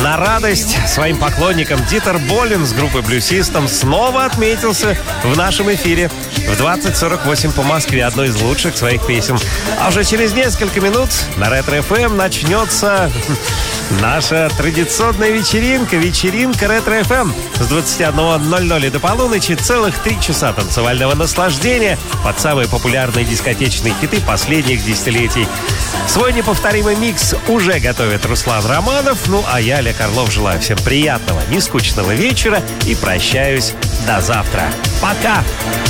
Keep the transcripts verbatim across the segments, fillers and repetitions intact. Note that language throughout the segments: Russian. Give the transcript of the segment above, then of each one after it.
На радость своим поклонникам Дитер Болин с группой Blue System снова отметился в нашем эфире в двадцать сорок восемь по Москве одной из лучших своих песен. А уже через несколько минут на Ретро-эф эм начнется наша традиционная вечеринка. Вечеринка Ретро-эф эм с двадцати одного ноль ноль и до полуночи. Целых три часа танцевального наслаждения под самые популярные дискотечные хиты последних десятилетий. Свой неповторимый микс уже готовит Руслан Романов. Ну, а я, Олег Орлов, желаю всем приятного, нескучного вечера и прощаюсь до завтра. Пока!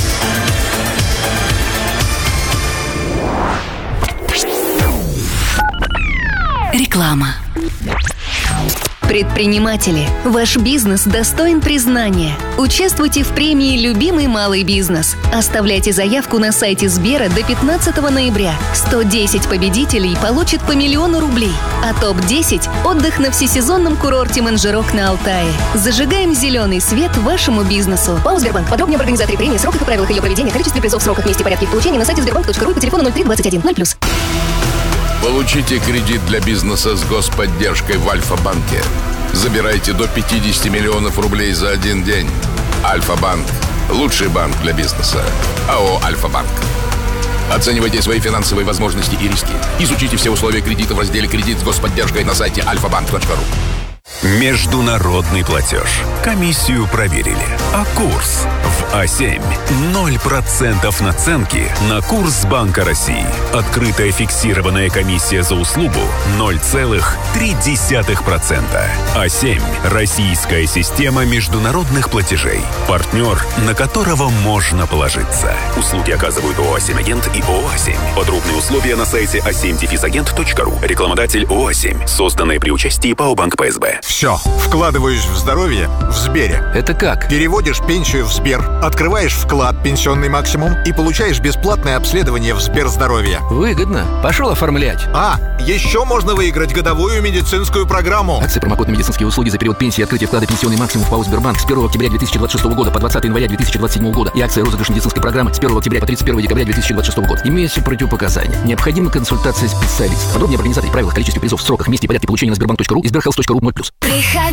Реклама. Предприниматели, ваш бизнес достоин признания. Участвуйте в премии «Любимый малый бизнес». Оставляйте заявку на сайте Сбера до пятнадцатого ноября. сто десять победителей получат по миллиону рублей. А топ десять – отдых на всесезонном курорте Манжерок на Алтае. Зажигаем зеленый свет вашему бизнесу. ПАО «Сбербанк». Подробнее об организаторе премии, сроках и правилах ее проведения, количестве призов, сроках, месте и порядке их получения на сайте сбербанк точка ру и по телефону ноль три двадцать один ноль плюс. Получите кредит для бизнеса с господдержкой в Альфа-банке. Забирайте до пятьдесят миллионов рублей за один день. Альфа-банк. Лучший банк для бизнеса. АО «Альфа-банк». Оценивайте свои финансовые возможности и риски. Изучите все условия кредита в разделе «Кредит с господдержкой» на сайте альфа банк точка ру. Международный платеж. Комиссию проверили. А курс в А семь. ноль процентов наценки на курс Банка России. Открытая фиксированная комиссия за услугу ноль целых три десятых процента. А семь. Российская система международных платежей. Партнер, на которого можно положиться. Услуги оказывают ООО «А семь Агент» и ООО «А семь». Подробные условия на сайте а семь агент точка ру. Рекламодатель ООО «А семь». Созданное при участии ПАО «Банк ПСБ». Все. Вкладываешь в здоровье в Сбере. Это как? Переводишь пенсию в Сбер, открываешь вклад «Пенсионный максимум» и получаешь бесплатное обследование в Сберздоровье. Выгодно. Пошел оформлять. А, еще можно выиграть годовую медицинскую программу. Акции промокод на медицинские услуги за период пенсии и открытия вклада «Пенсионный максимум» в ПАО «Сбербанк» с первого октября две тысячи двадцать шестого года по двадцатое января две тысячи двадцать седьмого года и акция розыгрыш медицинской программы с первого октября по тридцать первого декабря две тысячи двадцать шестого года. Имеются противопоказания. Необходима консультация специалиста. Подробнее об организации, правилах, количестве призов, сроках, месте и порядке получения на сбербанк точка ру и сберхелс точка ру ноль плюс.